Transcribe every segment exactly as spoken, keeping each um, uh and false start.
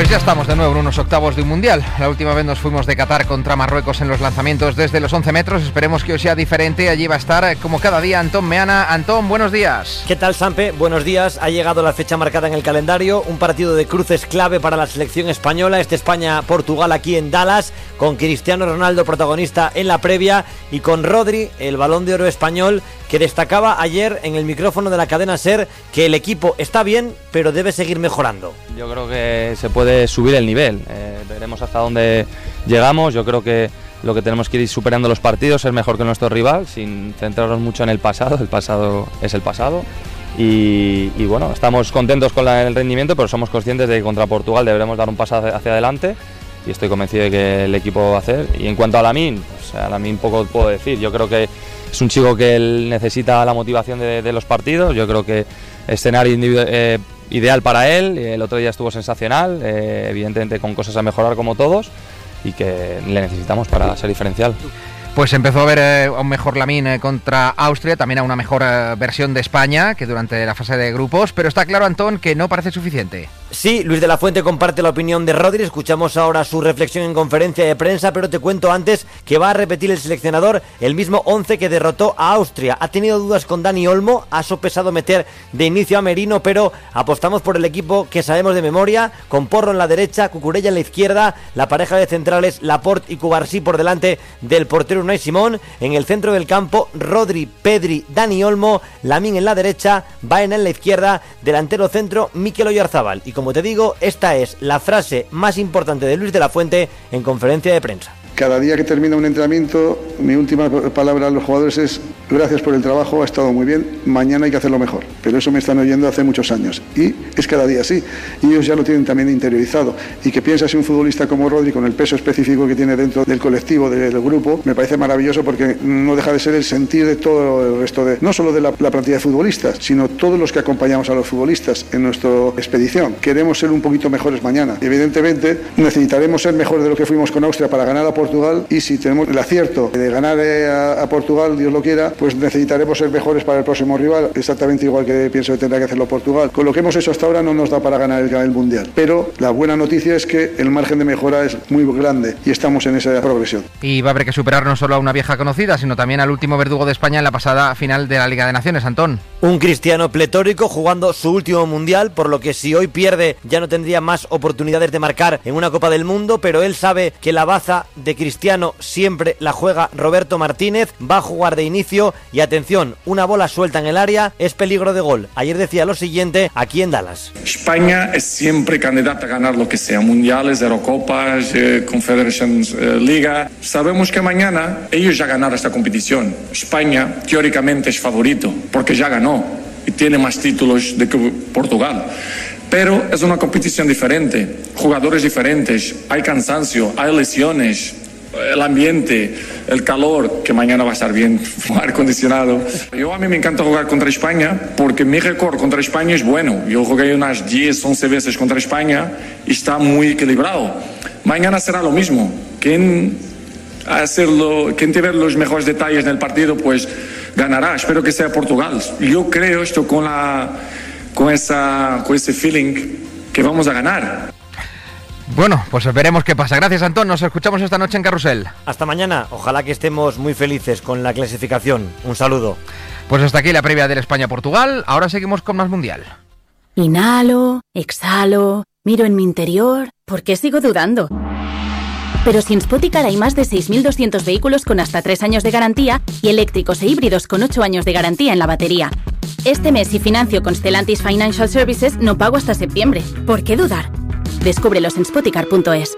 Pues ya estamos de nuevo en unos octavos de un mundial. La última vez nos fuimos de Qatar contra Marruecos en los lanzamientos desde los once metros. Esperemos que hoy sea diferente. Allí va a estar, como cada día, Antón Meana. Antón, buenos días. ¿Qué tal, Sampe? Buenos días. Ha llegado la fecha marcada en el calendario. Un partido de cruces clave para la selección española. Este España-Portugal aquí en Dallas, con Cristiano Ronaldo protagonista en la previa y con Rodri, el Balón de Oro español, que destacaba ayer en el micrófono de la cadena SER que el equipo está bien, pero debe seguir mejorando. Yo creo que se puede subir el nivel, eh, veremos hasta dónde llegamos. Yo creo que lo que tenemos que ir superando los partidos, es mejor que nuestro rival, sin centrarnos mucho en el pasado. El pasado es el pasado y, y bueno, estamos contentos con la, el rendimiento, pero somos conscientes de que contra Portugal deberemos dar un paso hacia, hacia adelante y estoy convencido de que el equipo va a hacer. Y en cuanto a Lamine, pues a Lamine poco puedo decir. Yo creo que es un chico que él necesita la motivación de, de los partidos. Yo creo que escenario individual, eh, ideal para él. El otro día estuvo sensacional, eh, evidentemente con cosas a mejorar como todos, y que le necesitamos para ser diferencial. Pues empezó a ver eh, a un mejor Lamine eh, contra Austria, también a una mejor eh, versión de España que durante la fase de grupos, pero está claro, Antón, que no parece suficiente. Sí, Luis de la Fuente comparte la opinión de Rodri. Escuchamos ahora su reflexión en conferencia de prensa, pero te cuento antes que va a repetir el seleccionador el mismo once que derrotó a Austria. Ha tenido dudas con Dani Olmo, ha sopesado meter de inicio a Merino, pero apostamos por el equipo que sabemos de memoria, con Porro en la derecha, Cucurella en la izquierda, la pareja de centrales Laporte y Cubarsí por delante del portero Unai Simón. En el centro del campo, Rodri, Pedri, Dani Olmo, Lamine en la derecha, Baena en la izquierda, delantero centro Mikel Oyarzabal. Y como te digo, esta es la frase más importante de Luis de la Fuente en conferencia de prensa. Cada día que termina un entrenamiento, mi última palabra a los jugadores es: gracias por el trabajo, ha estado muy bien, mañana hay que hacerlo mejor. Pero eso me están oyendo hace muchos años y es cada día así, y ellos ya lo tienen también interiorizado. Y que piensa si un futbolista como Rodri, con el peso específico que tiene dentro del colectivo, del grupo, me parece maravilloso, porque no deja de ser el sentir de todo el resto de, no solo de la, la plantilla de futbolistas, sino todos los que acompañamos a los futbolistas en nuestra expedición. Queremos ser un poquito mejores mañana. Evidentemente necesitaremos ser mejores de lo que fuimos con Austria para ganar a Portugal, y si tenemos el acierto de ganar a, a Portugal, Dios lo quiera, pues necesitaremos ser mejores para el próximo rival, exactamente igual que pienso que tendrá que hacerlo Portugal. Con lo que hemos hecho hasta ahora no nos da para ganar el, el Mundial, pero la buena noticia es que el margen de mejora es muy grande y estamos en esa progresión. Y va a haber que superar no solo a una vieja conocida, sino también al último verdugo de España en la pasada final de la Liga de Naciones, Antón. Un Cristiano pletórico jugando su último Mundial, por lo que si hoy pierde ya no tendría más oportunidades de marcar en una Copa del Mundo, pero él sabe que la baza de Cristiano siempre la juega Roberto Martínez. Va a jugar de inicio y atención, una bola suelta en el área es peligro de gol. Ayer decía lo siguiente aquí en Dallas: España es siempre candidata a ganar lo que sea, mundiales, Eurocopas, eh, Confederations eh, Liga. Sabemos que mañana ellos ya ganaron esta competición. España teóricamente es favorito porque ya ganó y tiene más títulos de que Portugal. Pero es una competición diferente, jugadores diferentes, hay cansancio, hay lesiones, el ambiente, el calor, que mañana va a estar bien, aire acondicionado. Yo a mí me encanta jugar contra España porque mi récord contra España es bueno. Yo jugué unas diez, once veces contra España y está muy equilibrado. Mañana será lo mismo. Quien, hacerlo, quien te ve los mejores detalles del partido, pues ganará. Espero que sea Portugal. Yo creo esto con la... con esa con ese feeling que vamos a ganar. Bueno, pues veremos qué pasa. Gracias, Antón. Nos escuchamos esta noche en Carrusel. Hasta mañana. Ojalá que estemos muy felices con la clasificación. Un saludo. Pues hasta aquí la previa del España-Portugal. Ahora seguimos con más Mundial. Inhalo, exhalo, miro en mi interior. ¿Por qué sigo dudando? Pero si en Spoticar hay más de seis mil doscientos vehículos con hasta tres años de garantía y eléctricos e híbridos con ocho años de garantía en la batería. Este mes, si financio con Stellantis Financial Services, no pago hasta septiembre. ¿Por qué dudar? Descúbrelos en spoticar punto es.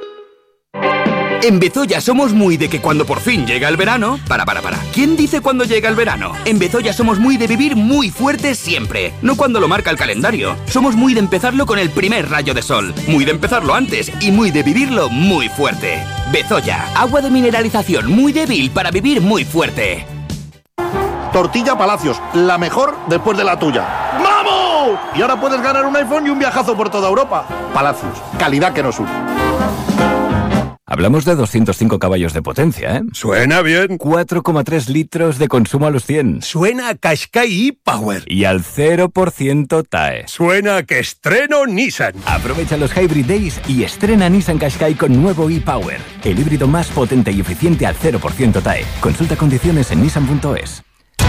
En Bezoya somos muy de que cuando por fin llega el verano... Para, para, para. ¿Quién dice cuando llega el verano? En Bezoya somos muy de vivir muy fuerte siempre. No cuando lo marca el calendario. Somos muy de empezarlo con el primer rayo de sol. Muy de empezarlo antes y muy de vivirlo muy fuerte. Bezoya. Agua de mineralización muy débil para vivir muy fuerte. Tortilla Palacios, la mejor después de la tuya. ¡Vamos! Y ahora puedes ganar un iPhone y un viajazo por toda Europa. Palacios, calidad que nos une. Hablamos de doscientos cinco caballos de potencia, ¿eh? Suena bien. cuatro coma tres litros de consumo a los cien. Suena a Qashqai e-Power. Y al cero por ciento T A E. Suena a que estreno Nissan. Aprovecha los Hybrid Days y estrena Nissan Qashqai con nuevo e-Power. El híbrido más potente y eficiente al cero por ciento T A E. Consulta condiciones en nissan punto es.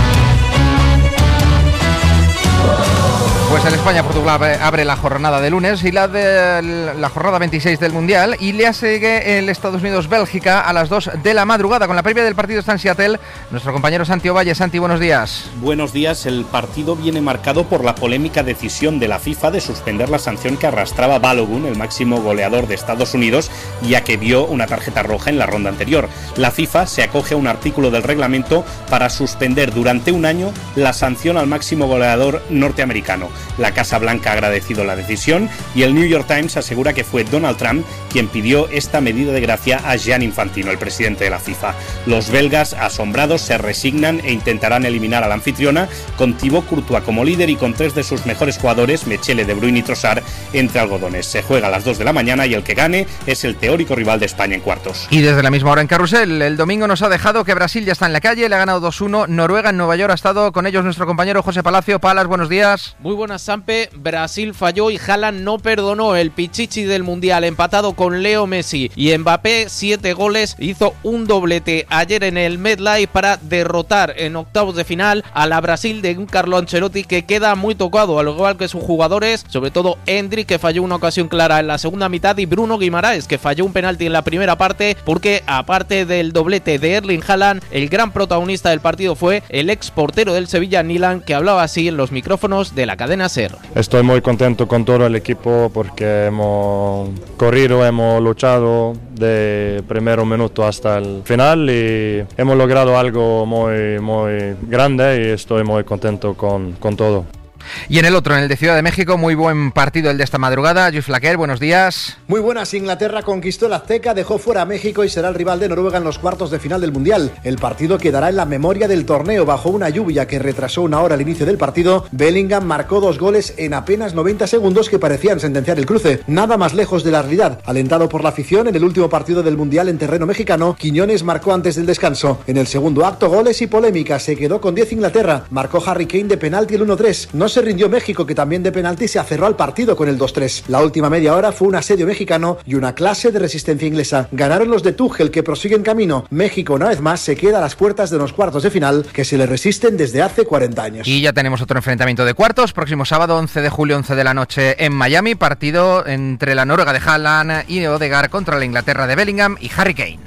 Pues el España-Portugal abre la jornada de lunes y la de la jornada veintiséis del Mundial, y le sigue el Estados Unidos-Bélgica a las dos de la madrugada. Con la previa del partido está en Seattle nuestro compañero Santi Ovalle. Santi, buenos días. Buenos días. El partido viene marcado por la polémica decisión de la FIFA de suspender la sanción que arrastraba Balogun, el máximo goleador de Estados Unidos, ya que vio una tarjeta roja en la ronda anterior. La FIFA se acoge a un artículo del reglamento para suspender durante un año la sanción al máximo goleador norteamericano. La Casa Blanca ha agradecido la decisión y el New York Times asegura que fue Donald Trump quien pidió esta medida de gracia a Gianni Infantino, el presidente de la FIFA. Los belgas, asombrados, se resignan e intentarán eliminar a la anfitriona, con Thibaut Courtois como líder y con tres de sus mejores jugadores, Mechele, De Bruyne y Trossard, entre algodones. Se juega a las dos de la mañana y el que gane es el teórico rival de España en cuartos. Y desde la misma hora en Carrusel, el domingo nos ha dejado que Brasil ya está en la calle, le ha ganado dos uno, Noruega en Nueva York. Ha estado con ellos nuestro compañero José Palacio. Palas, buenos días. Muy buenas, Sampe. Brasil falló y Haaland no perdonó. El pichichi del Mundial, empatado con Leo Messi y Mbappé, siete goles, hizo un doblete ayer en el MetLife para derrotar en octavos de final a la Brasil de un Carlo Ancelotti que queda muy tocado, al igual que sus jugadores, sobre todo Endrick, que falló una ocasión clara en la segunda mitad, y Bruno Guimaraes, que falló un penalti en la primera parte, porque aparte del doblete de Erling Haaland, el gran protagonista del partido fue el ex portero del Sevilla, Nilan, que hablaba así en los micrófonos de la cadena SER. Estoy muy contento con todo el equipo porque hemos corrido, hemos luchado de primer minuto hasta el final y hemos logrado algo muy, muy grande y estoy muy contento con, con todo. Y en el otro, en el de Ciudad de México, muy buen partido el de esta madrugada. Lluís Flaquer, buenos días. Muy buenas. Inglaterra conquistó el Azteca, dejó fuera a México y será el rival de Noruega en los cuartos de final del Mundial. El partido quedará en la memoria del torneo. Bajo una lluvia que retrasó una hora el inicio del partido, Bellingham marcó dos goles en apenas noventa segundos que parecían sentenciar el cruce. Nada más lejos de la realidad. Alentado por la afición, en el último partido del Mundial en terreno mexicano, Quiñones marcó antes del descanso. En el segundo acto, goles y polémica. Se quedó con diez Inglaterra. Marcó Harry Kane de penalti el uno tres. No se rindió México, que también de penalti se aferró al partido con el dos tres. La última media hora fue un asedio mexicano y una clase de resistencia inglesa. Ganaron los de Tuchel, que prosiguen camino. México, una vez más, se queda a las puertas de los cuartos de final, que se le resisten desde hace cuarenta años. Y ya tenemos otro enfrentamiento de cuartos, próximo sábado, once de julio, once de la noche en Miami, partido entre la Noruega de Haaland y Odegaard contra la Inglaterra de Bellingham y Harry Kane.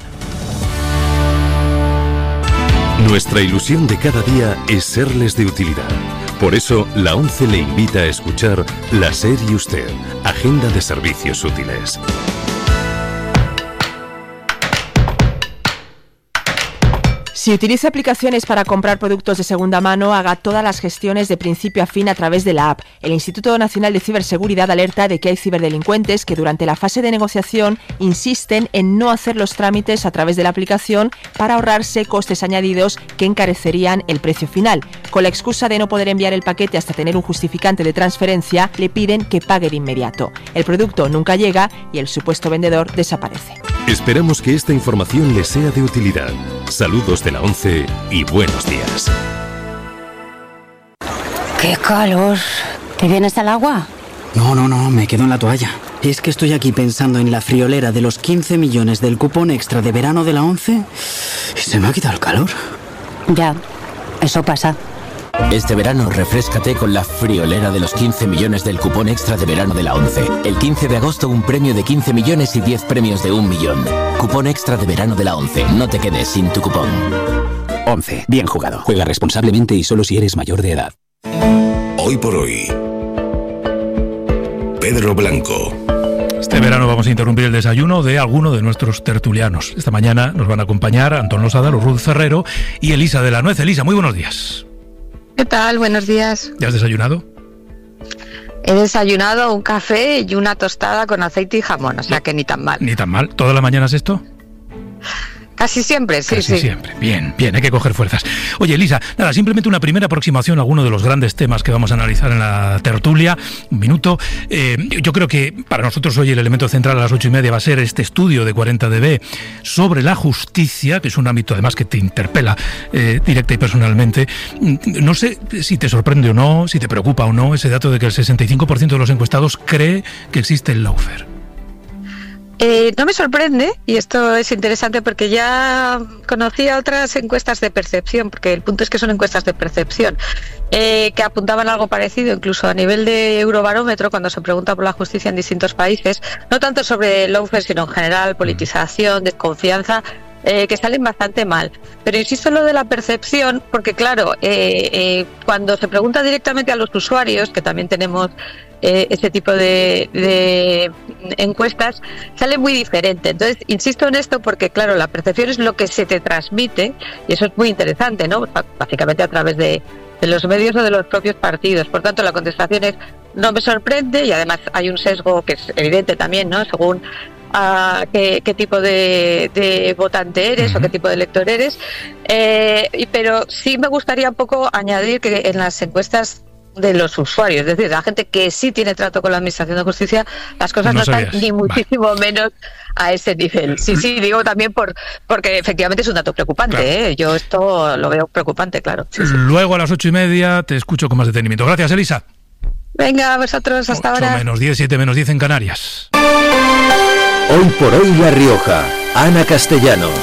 Nuestra ilusión de cada día es serles de utilidad. Por eso, la ONCE le invita a escuchar La SER y Usted, Agenda de Servicios Útiles. Si utiliza aplicaciones para comprar productos de segunda mano, haga todas las gestiones de principio a fin a través de la app. El Instituto Nacional de Ciberseguridad alerta de que hay ciberdelincuentes que durante la fase de negociación insisten en no hacer los trámites a través de la aplicación para ahorrarse costes añadidos que encarecerían el precio final. Con la excusa de no poder enviar el paquete hasta tener un justificante de transferencia, le piden que pague de inmediato. El producto nunca llega y el supuesto vendedor desaparece. Esperamos que esta información le sea de utilidad. Saludos de la ONCE y buenos días. ¡Qué calor! ¿Te vienes al agua? No, no, no, me quedo en la toalla. Es que estoy aquí pensando en la friolera de los quince millones del cupón extra de verano de la ONCE y se me ha quitado el calor. Ya, eso pasa. Este verano refréscate con la friolera de los quince millones del cupón extra de verano de la ONCE. El quince de agosto un premio de quince millones y diez premios de un millón. Cupón extra de verano de la ONCE. No te quedes sin tu cupón. ONCE. Bien jugado. Juega responsablemente y solo si eres mayor de edad. Hoy por hoy, Pedro Blanco. Este verano vamos a interrumpir el desayuno de alguno de nuestros tertulianos. Esta mañana nos van a acompañar Antón Losada, Ruth Ferrero y Elisa de la Nuez. Elisa, muy buenos días. ¿Qué tal? Buenos días. ¿Ya has desayunado? He desayunado un café y una tostada con aceite y jamón, o sea que ni tan mal. Ni tan mal. ¿Todas las mañanas esto? Casi siempre, sí, Casi sí. siempre. Bien, bien, hay que coger fuerzas. Oye, Elisa, nada, simplemente una primera aproximación a alguno de los grandes temas que vamos a analizar en la tertulia. Un minuto. Eh, yo creo que para nosotros hoy el elemento central a las ocho y media va a ser este estudio de cuarenta D B sobre la justicia, que es un ámbito además que te interpela eh, directa y personalmente. No sé si te sorprende o no, si te preocupa o no ese dato de que el sesenta y cinco por ciento de los encuestados cree que existe el lawfare. Eh, no me sorprende, y esto es interesante porque ya conocía otras encuestas de percepción, porque el punto es que son encuestas de percepción, eh, que apuntaban algo parecido, incluso a nivel de Eurobarómetro, cuando se pregunta por la justicia en distintos países, no tanto sobre el lawfare, sino en general, politización, desconfianza, Eh, que salen bastante mal. Pero insisto en lo de la percepción, porque claro, eh, eh, cuando se pregunta directamente a los usuarios, que también tenemos eh, ese tipo de, de encuestas, sale muy diferente. Entonces, insisto en esto porque, claro, la percepción es lo que se te transmite, y eso es muy interesante, ¿no? Básicamente a través de, de los medios o de los propios partidos. Por tanto, la contestación es no me sorprende, y además hay un sesgo que es evidente también, ¿no? Según a qué, qué tipo de, de votante eres, uh-huh, o qué tipo de elector eres, eh, y, pero sí me gustaría un poco añadir que en las encuestas de los usuarios, es decir, la gente que sí tiene trato con la Administración de Justicia, las cosas no, no están ni muchísimo vale. menos a ese nivel. Sí, sí, digo también por porque efectivamente es un dato preocupante, claro. ¿eh? Yo esto lo veo preocupante, claro. Sí, sí. Luego a las ocho y media te escucho con más detenimiento. Gracias, Elisa. Venga, vosotros, hasta ahora. ocho menos diez, siete menos diez en Canarias. Hoy por hoy La Rioja. Ana Castellanos.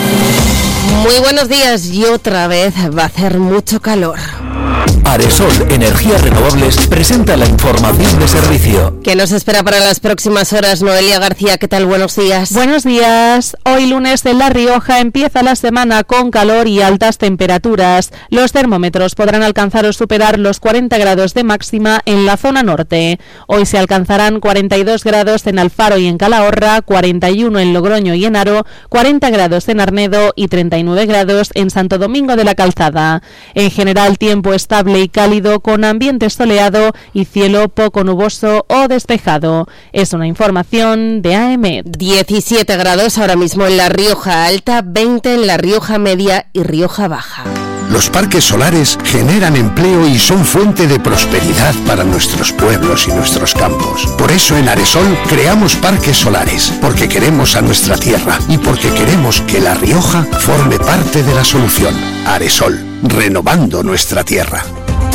Muy buenos días, y otra vez va a hacer mucho calor. Aresol Energías Renovables presenta la información de servicio. ¿Qué nos espera para las próximas horas? Noelia García, ¿qué tal? Buenos días. Buenos días. Hoy lunes en La Rioja empieza la semana con calor y altas temperaturas. Los termómetros podrán alcanzar o superar los cuarenta grados de máxima en la zona norte. Hoy se alcanzarán cuarenta y dos grados en Alfaro y en Calahorra, cuarenta y uno en Logroño y en Haro, cuarenta grados en Arnedo y treinta y nueve grados en Santo Domingo de la Calzada. En general, tiempo estable y cálido con ambiente soleado y cielo poco nuboso o despejado. Es una información de A M. diecisiete grados ahora mismo en La Rioja Alta, veinte en La Rioja Media y Rioja Baja. Los parques solares generan empleo y son fuente de prosperidad para nuestros pueblos y nuestros campos. Por eso en Aresol creamos parques solares, porque queremos a nuestra tierra y porque queremos que La Rioja forme parte de la solución. Aresol, renovando nuestra tierra.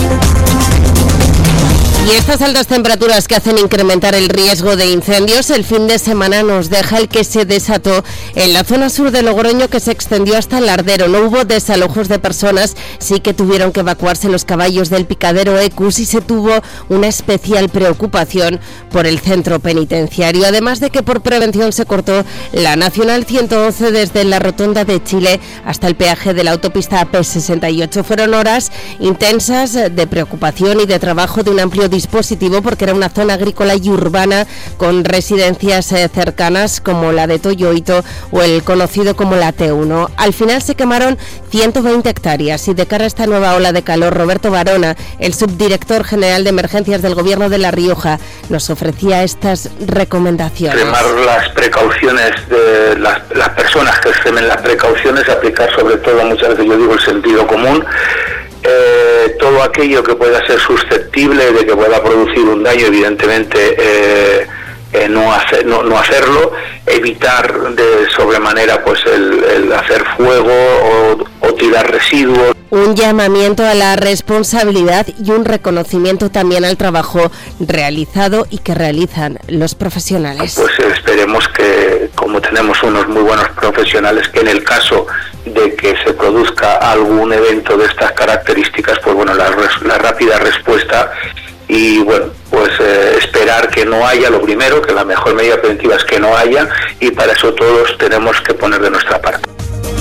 Y estas altas temperaturas que hacen incrementar el riesgo de incendios, el fin de semana nos deja el que se desató en la zona sur de Logroño, que se extendió hasta el Lardero. No hubo desalojos de personas, sí que tuvieron que evacuarse los caballos del picadero Ecus y se tuvo una especial preocupación por el centro penitenciario. Además de que por prevención se cortó la Nacional ciento once desde la Rotonda de Chile hasta el peaje de la autopista A P sesenta y ocho. Fueron horas intensas de preocupación y de trabajo de un amplio dispositivo, porque era una zona agrícola y urbana con residencias eh, cercanas como la de Toyoito o el conocido como la T uno. Al final se quemaron ciento veinte hectáreas y de cara a esta nueva ola de calor, Roberto Barona, el subdirector general de emergencias del Gobierno de La Rioja, nos ofrecía estas recomendaciones. Extremar las precauciones de las, las personas que extremen las precauciones, aplicar sobre todo, muchas veces yo digo, el sentido común. Eh, todo aquello que pueda ser susceptible de que pueda producir un daño, evidentemente eh, eh, no, hacer, no, no hacerlo, evitar de sobremanera pues el, el hacer fuego o, o tirar residuos. Un llamamiento a la responsabilidad y un reconocimiento también al trabajo realizado y que realizan los profesionales. Pues esperemos que, como tenemos unos muy buenos profesionales, que en el caso de que se produzca algún evento de estas características, pues bueno, la, la rápida respuesta y bueno, pues eh, esperar que no haya, lo primero, que la mejor medida preventiva es que no haya, y para eso todos tenemos que poner de nuestra parte.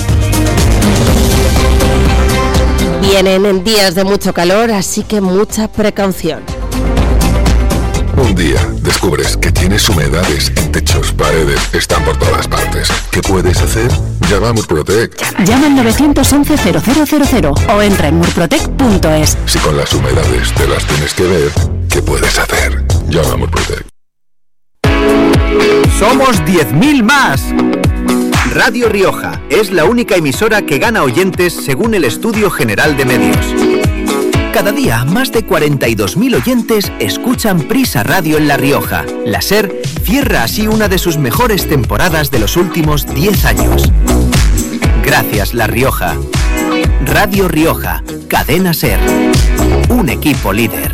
Vienen en días de mucho calor, así que mucha precaución. Un día descubres que tienes humedades en techos, paredes, están por todas partes. ¿Qué puedes hacer? Llama a Murprotec. Llama al nueve once cero cero cero cero o entra en murprotec punto es. Si con las humedades te las tienes que ver, ¿qué puedes hacer? Llama a Murprotec. Somos diez mil más. Radio Rioja es la única emisora que gana oyentes según el Estudio General de Medios. Cada día, más de cuarenta y dos mil oyentes escuchan Prisa Radio en La Rioja. La SER cierra así una de sus mejores temporadas de los últimos diez años. Gracias, La Rioja. Radio Rioja, Cadena SER. Un equipo líder.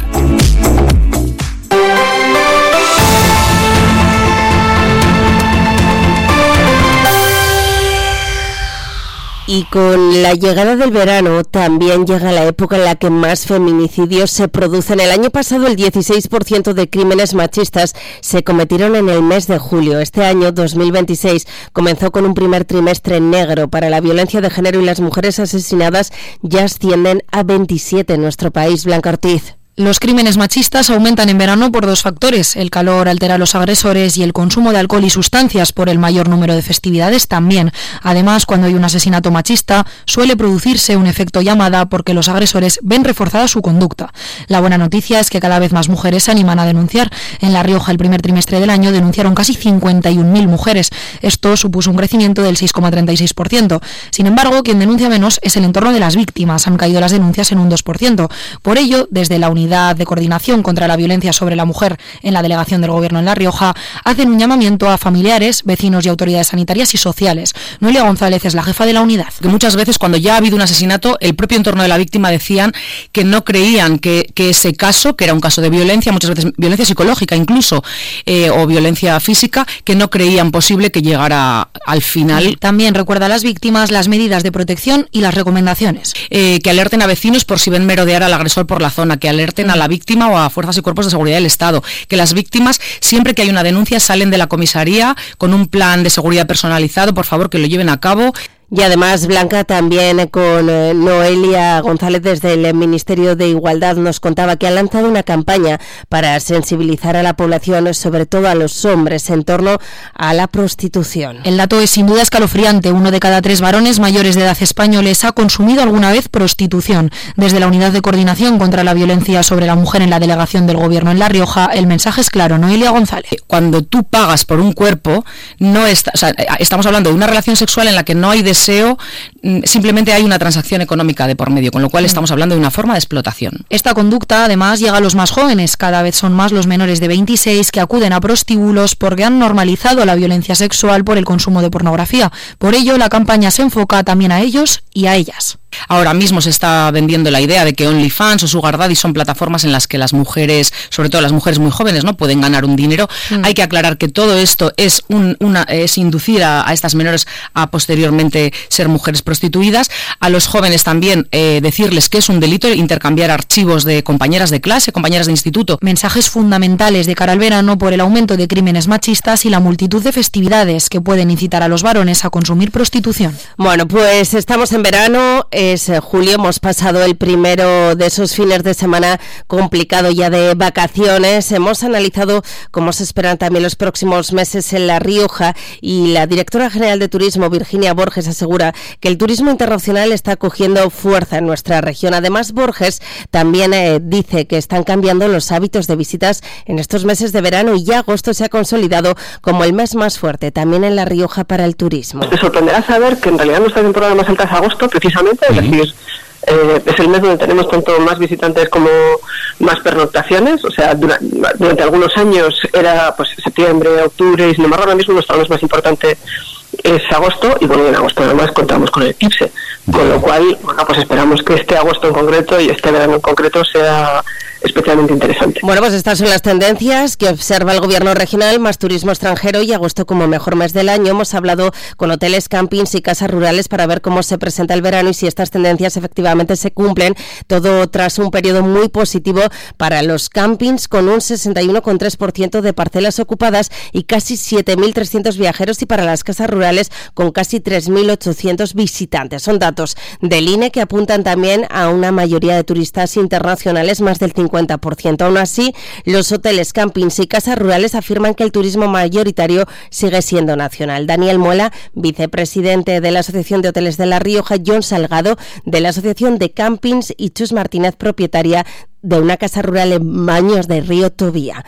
Y con la llegada del verano también llega la época en la que más feminicidios se producen. El año pasado el dieciséis por ciento de crímenes machistas se cometieron en el mes de julio. Este año, dos mil veintiséis, comenzó con un primer trimestre negro para la violencia de género y las mujeres asesinadas ya ascienden a veintisiete en nuestro país. Blanca Ortiz. Los crímenes machistas aumentan en verano por dos factores. El calor altera a los agresores y el consumo de alcohol y sustancias por el mayor número de festividades también. Además, cuando hay un asesinato machista, suele producirse un efecto llamada porque los agresores ven reforzada su conducta. La buena noticia es que cada vez más mujeres se animan a denunciar. En La Rioja, el primer trimestre del año, denunciaron casi cincuenta y un mil mujeres. Esto supuso un crecimiento del seis coma treinta y seis por ciento. Sin embargo, quien denuncia menos es el entorno de las víctimas. Han caído las denuncias en un dos por ciento. Por ello, desde la Unidad de Coordinación contra la Violencia sobre la Mujer en la Delegación del Gobierno en La Rioja, hacen un llamamiento a familiares, vecinos y autoridades sanitarias y sociales. Noelia González es la jefa de la unidad. Que muchas veces cuando ya ha habido un asesinato, el propio entorno de la víctima decían que no creían que, que ese caso, que era un caso de violencia, muchas veces violencia psicológica incluso, eh, o violencia física, que no creían posible que llegara al final. También recuerda a las víctimas las medidas de protección y las recomendaciones. Eh, que alerten a vecinos por si ven merodear al agresor por la zona, que alerten a la víctima o a fuerzas y cuerpos de seguridad del Estado, que las víctimas, siempre que hay una denuncia, salen de la comisaría con un plan de seguridad personalizado, por favor que lo lleven a cabo. Y además, Blanca, también con eh, Noelia González desde el Ministerio de Igualdad nos contaba que han lanzado una campaña para sensibilizar a la población, sobre todo a los hombres, en torno a la prostitución. El dato es sin duda escalofriante. Uno de cada tres varones mayores de edad españoles ha consumido alguna vez prostitución. Desde la Unidad de Coordinación contra la Violencia sobre la Mujer en la Delegación del Gobierno en La Rioja, el mensaje es claro. Noelia González. Cuando tú pagas por un cuerpo, no está, o sea, estamos hablando de una relación sexual en la que no hay deseo, simplemente hay una transacción económica de por medio, con lo cual estamos hablando de una forma de explotación. Esta conducta además llega a los más jóvenes. Cada vez son más los menores de veintiséis que acuden a prostíbulos porque han normalizado la violencia sexual por el consumo de pornografía. Por ello, la campaña se enfoca también a ellos y a ellas. Ahora mismo se está vendiendo la idea de que OnlyFans o Sugar Daddy son plataformas en las que las mujeres, sobre todo las mujeres muy jóvenes, no pueden ganar un dinero. Mm. Hay que aclarar que todo esto es un, una es inducir a, a estas menores a posteriormente ser mujeres prostituidas. A los jóvenes también eh, decirles que es un delito intercambiar archivos de compañeras de clase, compañeras de instituto. Mensajes fundamentales de cara al verano por el aumento de crímenes machistas y la multitud de festividades que pueden incitar a los varones a consumir prostitución. Bueno, pues estamos en verano. Es julio, hemos pasado el primero de esos fines de semana complicado ya de vacaciones. Hemos analizado cómo se esperan también los próximos meses en La Rioja y la directora general de Turismo, Virginia Borges, asegura que el turismo internacional está cogiendo fuerza en nuestra región. Además, Borges también eh, dice que están cambiando los hábitos de visitas en estos meses de verano y ya agosto se ha consolidado como el mes más fuerte también en La Rioja para el turismo. Te sorprenderá saber que en realidad nuestra temporada más alta es agosto, precisamente. Es decir, eh, es el mes donde tenemos tanto más visitantes como más pernoctaciones. O sea, durante, durante algunos años era pues septiembre, octubre, y sin embargo ahora mismo nuestro mes más importante es agosto, y bueno, en agosto además contamos con el eclipse, con lo cual, bueno, pues esperamos que este agosto en concreto y este verano en concreto sea especialmente interesante. Bueno, pues estas son las tendencias que observa el gobierno regional, más turismo extranjero y agosto como mejor mes del año. Hemos hablado con hoteles, campings y casas rurales para ver cómo se presenta el verano y si estas tendencias efectivamente se cumplen, todo tras un periodo muy positivo para los campings con un sesenta y uno coma tres por ciento de parcelas ocupadas y casi siete mil trescientos viajeros, y para las casas rurales con casi tres mil ochocientos visitantes. Son datos del I N E que apuntan también a una mayoría de turistas internacionales, más del cincuenta por ciento. Aún así, los hoteles, campings y casas rurales afirman que el turismo mayoritario sigue siendo nacional. Daniel Muela, vicepresidente de la Asociación de Hoteles de La Rioja, John Salgado, de la Asociación de Campings, y Chus Martínez, propietaria de una casa rural en Baños de Río Tobía.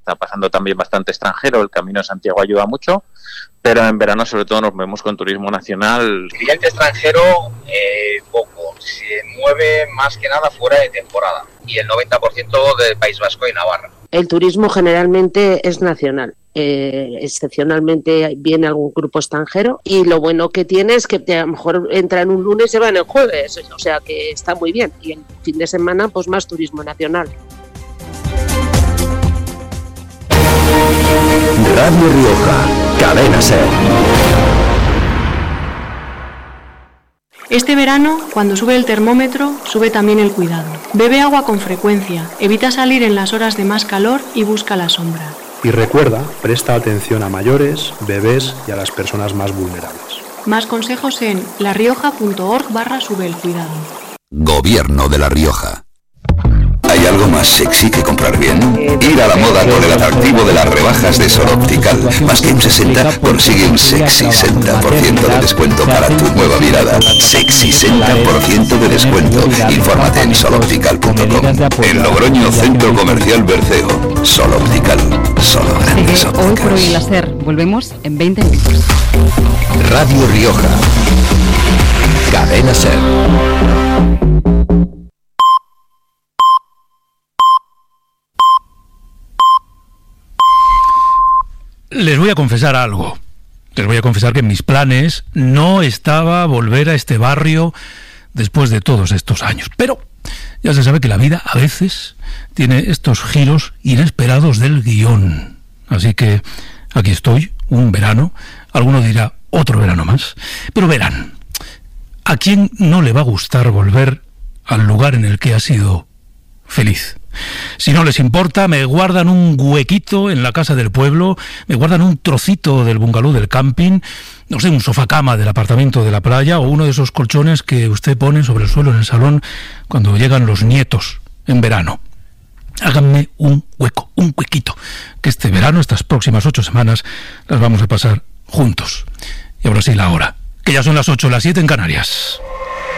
está pasando también bastante extranjero, el Camino de Santiago ayuda mucho, pero en verano sobre todo nos vemos con turismo nacional. Cliente extranjero, eh, poco, se mueve más que nada fuera de temporada y el noventa por ciento del País Vasco y Navarra. El turismo generalmente es nacional. Eh, excepcionalmente viene algún grupo extranjero y lo bueno que tiene es que a lo mejor entran un lunes y se van el jueves, o sea que está muy bien, y el fin de semana pues más turismo nacional. Radio Rioja, Cadena SER. Este verano, cuando sube el termómetro, sube también el cuidado. Bebe agua con frecuencia, evita salir en las horas de más calor y busca la sombra. Y recuerda, presta atención a mayores, bebés y a las personas más vulnerables. Más consejos en larioja.org barra sube el cuidado. Gobierno de La Rioja. ¿Hay algo más sexy que comprar bien? Ir a la moda con el atractivo de las rebajas de Sol Optical. Más que un sesenta, consigue un sexy sesenta por ciento de descuento para tu nueva mirada. Sexy sesenta por ciento de descuento. Infórmate en sol optical punto com. En Logroño, Centro Comercial Berceo. Sol Optical. Solo grandes ópticas. Hoy por hoy la SER. Volvemos en veinte minutos. Radio Rioja. Cadena SER. Les voy a confesar algo. Les voy a confesar que en mis planes no estaba volver a este barrio después de todos estos años. Pero ya se sabe que la vida a veces tiene estos giros inesperados del guión. Así que aquí estoy, un verano. Alguno dirá otro verano más. Pero verán, ¿a quién no le va a gustar volver al lugar en el que ha sido feliz? Si no les importa, me guardan un huequito en la casa del pueblo, me guardan un trocito del bungalow del camping, no sé, un sofá cama del apartamento de la playa o uno de esos colchones que usted pone sobre el suelo en el salón cuando llegan los nietos en verano. Háganme un hueco, un huequito, que este verano, estas próximas ocho semanas, las vamos a pasar juntos. Y ahora sí, la hora, que ya son las ocho, las siete en Canarias.